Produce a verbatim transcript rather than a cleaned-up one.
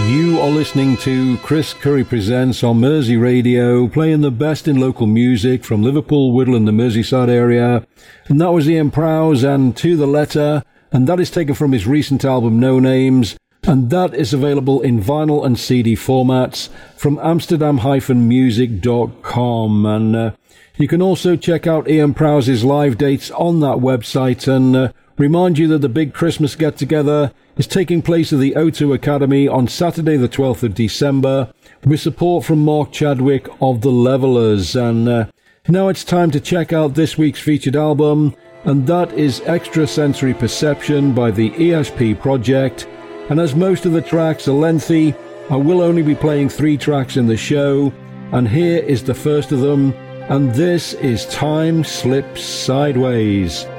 You are listening to Chris Curry Presents on Mersey Radio, playing the best in local music from Liverpool, Whittle and the Merseyside area. And that was Ian Prowse and To the Letter, and that is taken from his recent album No Names, and that is available in vinyl and C D formats from amsterdam dash music dot com. And uh, you can also check out Ian Prowse's live dates on that website, and uh, remind you that the big Christmas get-together is taking place at the O two Academy on Saturday the twelfth of December with support from Mark Chadwick of The Levellers. And uh, now it's time to check out this week's featured album, and that is Extrasensory Perception by the E S P Project. And as most of the tracks are lengthy, I will only be playing three tracks in the show, and here is the first of them, and this is Time Slips Sideways.